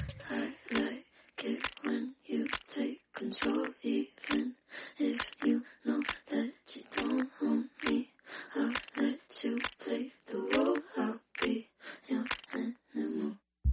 I like it when you take control, even